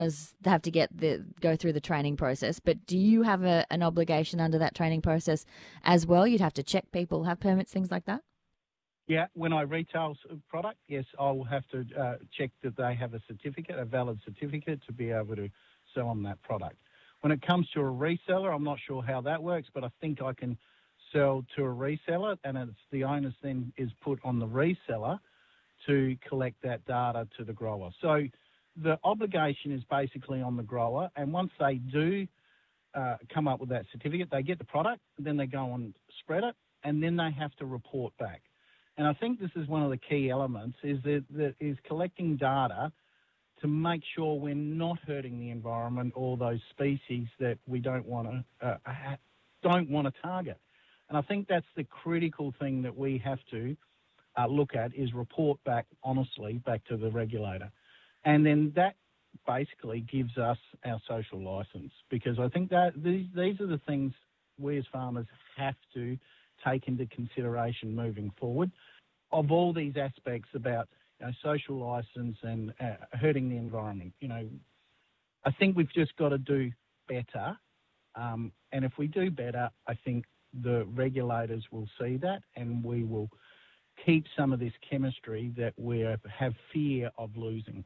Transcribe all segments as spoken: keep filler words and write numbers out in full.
farmers have to get the go through the training process, but do you have a, an obligation under that training process as well? You'd have to check people have permits, things like that? Yeah, when I retail a product, yes, I will have to uh, check that they have a certificate, a valid certificate, to be able to sell them that product. When it comes to a reseller, I'm not sure how that works, but I think I can sell to a reseller, and it's the onus then is put on the reseller to collect that data to the grower. So the obligation is basically on the grower, and once they do uh, come up with that certificate, they get the product, then they go and spread it, and then they have to report back. And I think this is one of the key elements, is that, that is collecting data to make sure we're not hurting the environment or those species that we don't want to uh, don't want to target. And I think that's the critical thing that we have to uh, look at, is report back honestly back to the regulator. And then that basically gives us our social licence, because I think that these, these are the things we as farmers have to take into consideration moving forward, of all these aspects about, you know, social licence and uh, hurting the environment. You know, I think we've just got to do better, um, and if we do better, I think the regulators will see that, and we will keep some of this chemistry that we have fear of losing.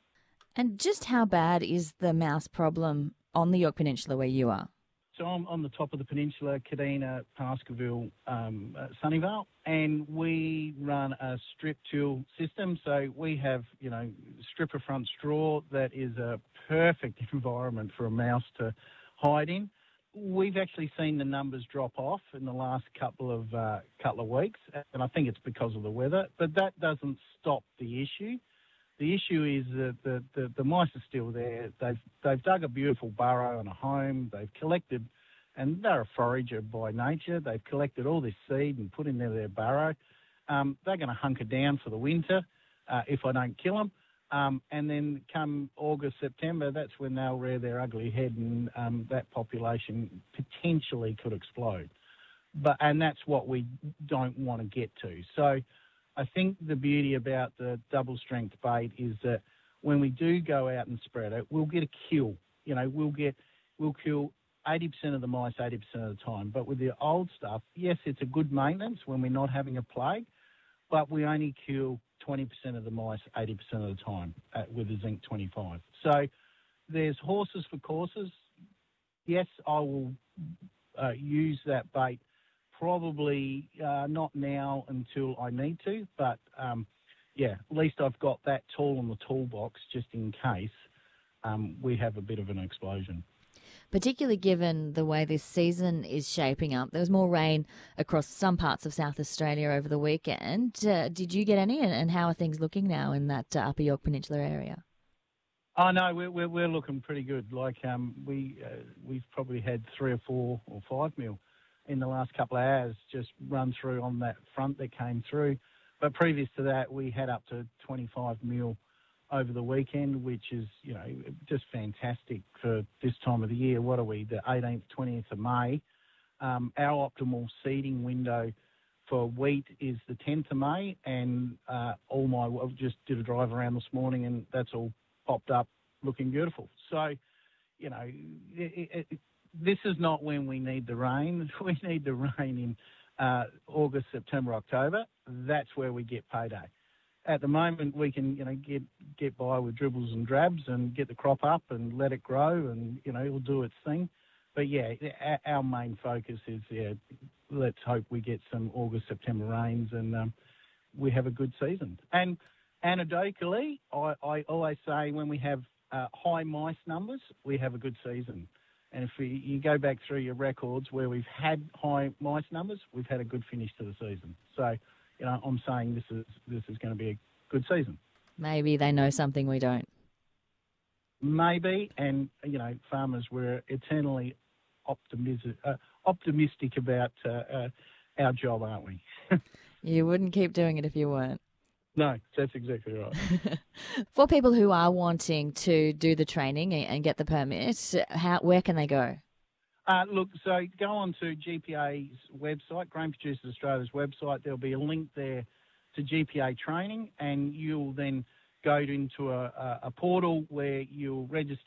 And just how bad is the mouse problem on the Yorke Peninsula where you are? So I'm on the top of the peninsula, Kadina, Pascoeville, um, uh, Sunnyvale, and we run a strip till system. So we have, you know, stripper front straw that is a perfect environment for a mouse to hide in. We've actually seen the numbers drop off in the last couple of uh, couple of weeks, and I think it's because of the weather. But that doesn't stop the issue. The issue is that the, the, the mice are still there. They've they've dug a beautiful burrow and a home. They've collected, and they're a forager by nature. They've collected all this seed and put in their, their burrow. Um, they're going to hunker down for the winter uh, if I don't kill them. Um, and then come August, September, that's when they'll rear their ugly head, and um, that population potentially could explode. But and that's what we don't want to get to. So I think the beauty about the double strength bait is that when we do go out and spread it, we'll get a kill. You know, we'll get we'll kill eighty percent of the mice eighty percent of the time. But with the old stuff, yes, it's a good maintenance when we're not having a plague, but we only kill twenty percent of the mice eighty percent of the time uh, with the zinc twenty-five. So there's horses for courses. Yes, I will uh, use that bait. Probably uh, not now until I need to, but um, yeah, at least I've got that tool in the toolbox just in case um, we have a bit of an explosion. Particularly given the way this season is shaping up. There was more rain across some parts of South Australia over the weekend. Uh, did you get any, and how are things looking now in that uh, Upper Yorke Peninsula area? Oh no, we're we're, we're looking pretty good. Like um, we uh, we've probably had three or four or five mil in the last couple of hours just run through on that front that came through. But previous to that, we had up to twenty-five mil over the weekend, which is, you know, just fantastic for this time of the year. What are we, the eighteenth, twentieth of May? Um, our optimal seeding window for wheat is the tenth of May, and uh, all my, I just did a drive around this morning and that's all popped up looking beautiful. So, you know, it, it, this is not when we need the rain. We need the rain in uh, August, September, October. That's where we get payday. At the moment, we can, you know, get get by with dribbles and drabs and get the crop up and let it grow, and, you know, it'll do its thing. But yeah, our main focus is, yeah, let's hope we get some August, September rains and um, we have a good season. And anecdotally, I, I always say when we have uh, high mice numbers, we have a good season. And if we, you go back through your records where we've had high mice numbers, we've had a good finish to the season. So, you know, I'm saying this is this is going to be a good season. Maybe they know something we don't. Maybe, and, you know, farmers were eternally optimistic, uh, optimistic about uh, uh, our job, aren't we? You wouldn't keep doing it if you weren't. No, that's exactly right. For people who are wanting to do the training and get the permit, how where can they go? Uh, look, so go on to G P A's website, Grain Producers Australia's website. There'll be a link there to G P A training, and you'll then go into a, a, a portal where you'll register